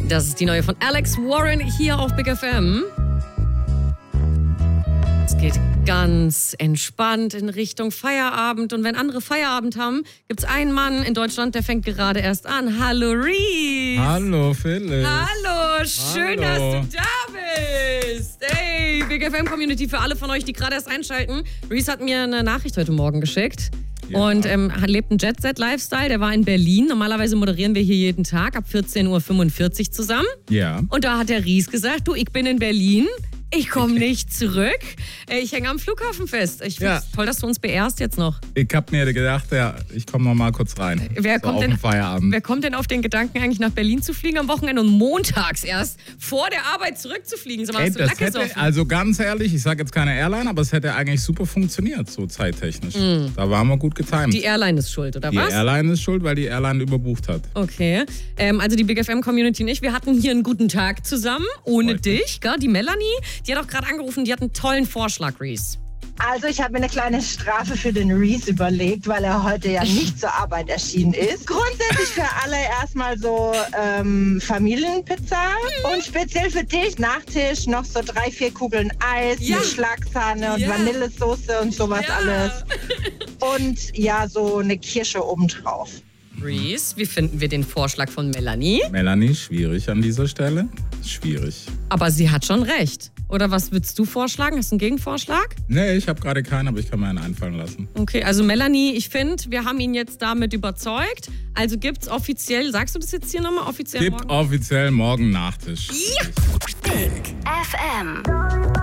Das ist die neue von Alex Warren hier auf Big FM. Es geht ganz entspannt in Richtung Feierabend. Und wenn andere Feierabend haben, gibt es einen Mann in Deutschland, der fängt gerade erst an. Hallo Reese. Hallo Philipp. Hallo, schön, dass du da bist. Hey, Big FM Community, für alle von euch, die gerade erst einschalten. Reese hat mir eine Nachricht heute Morgen geschickt. Ja. Und lebt einen Jet-Set-Lifestyle. Der war in Berlin. Normalerweise moderieren wir hier jeden Tag ab 14.45 Uhr zusammen. Ja. Und da hat der Reese gesagt, du, ich bin in Berlin. Ich komme nicht zurück. Ich hänge am Flughafen fest. Ich finde es toll, dass du uns beehrst jetzt noch. Ich habe mir gedacht, ich komme noch mal kurz rein. Wer kommt denn auf den Gedanken, eigentlich nach Berlin zu fliegen am Wochenende und montags erst vor der Arbeit zurückzufliegen? So, hast du Lack gesoffen? Also ganz ehrlich, ich sage jetzt keine Airline, aber es hätte eigentlich super funktioniert, so zeittechnisch. Da waren wir gut getimt. Die Airline ist schuld, oder was? Die Airline ist schuld, weil die Airline überbucht hat. Okay. Also die Big FM Community und ich, wir hatten hier einen guten Tag zusammen, ohne dich. Gell? Die Melanie, die hat auch gerade angerufen, die hat einen tollen Vorschlag, Reese. Also ich habe mir eine kleine Strafe für den Reese überlegt, weil er heute ja nicht zur Arbeit erschienen ist. Grundsätzlich für alle erstmal so Familienpizza und speziell für dich Nachtisch noch so 3-4 Kugeln Eis mit Schlagsahne und Vanillesoße und sowas alles. Und so eine Kirsche obendrauf. Reese, wie finden wir den Vorschlag von Melanie? Melanie, schwierig an dieser Stelle. Schwierig. Aber sie hat schon recht. Oder was würdest du vorschlagen? Hast du einen Gegenvorschlag? Nee, ich habe gerade keinen, aber ich kann mir einen einfallen lassen. Okay, also Melanie, ich finde, wir haben ihn jetzt damit überzeugt. Also gibt's offiziell, sagst du das jetzt hier nochmal offiziell? Gibt offiziell morgen Nachtisch. Ja! Big FM.